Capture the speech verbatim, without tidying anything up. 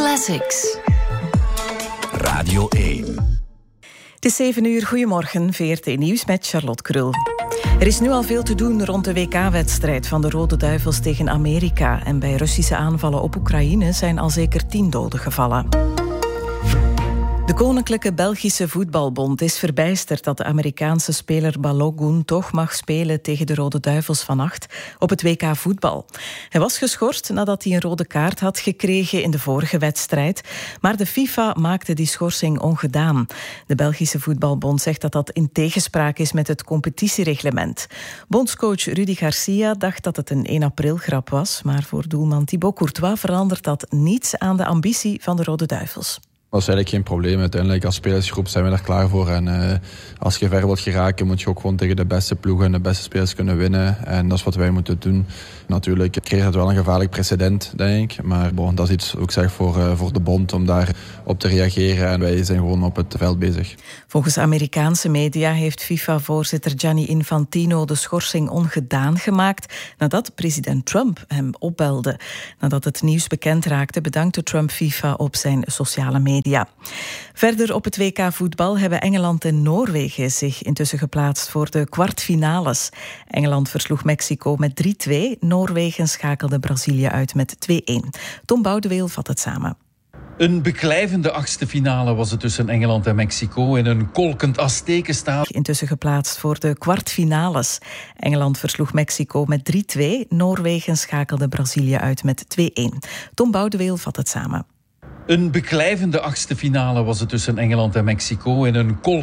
Classics. Radio één. Het is zeven uur, goedemorgen, V R T Nieuws met Charlotte Krul. Er is nu al veel te doen rond de W K-wedstrijd van de Rode Duivels tegen Amerika. En bij Russische aanvallen op Oekraïne zijn al zeker tien doden gevallen. De Koninklijke Belgische Voetbalbond is verbijsterd dat de Amerikaanse speler Balogun toch mag spelen tegen de Rode Duivels vannacht op het W K voetbal. Hij was geschorst nadat hij een rode kaart had gekregen in de vorige wedstrijd, maar de FIFA maakte die schorsing ongedaan. De Belgische Voetbalbond zegt dat dat in tegenspraak is met het competitiereglement. Bondscoach Rudy Garcia dacht dat het een één april grap was, maar voor doelman Thibaut Courtois verandert dat niets aan de ambitie van de Rode Duivels. Dat is eigenlijk geen probleem. Uiteindelijk als spelersgroep zijn we er klaar voor. En uh, als je ver wilt geraken, moet je ook gewoon tegen de beste ploegen en de beste spelers kunnen winnen. En dat is wat wij moeten doen. Natuurlijk creëert het wel een gevaarlijk precedent, denk ik. Maar bon, dat is iets, ook zeg, voor, uh, voor de bond om daar op te reageren. En wij zijn gewoon op het veld bezig. Volgens Amerikaanse media heeft FIFA-voorzitter Gianni Infantino de schorsing ongedaan gemaakt nadat president Trump hem opbelde. Nadat het nieuws bekend raakte, bedankte Trump FIFA op zijn sociale media. Ja. Verder op het W K voetbal hebben Engeland en Noorwegen zich intussen geplaatst voor de kwartfinales. Engeland versloeg Mexico met drie twee. Noorwegen schakelde Brazilië uit met twee-één. Tom Boudeweel vat het samen. Een beklijvende achtste finale was het tussen Engeland en Mexico in een kolkend Aztekenstadion. Intussen geplaatst voor de kwartfinales. Engeland versloeg Mexico met drie twee. Noorwegen schakelde Brazilië uit met twee-één. Tom Boudeweel vat het samen. Een beklijvende achtste finale was het tussen Engeland en Mexico in een kolkend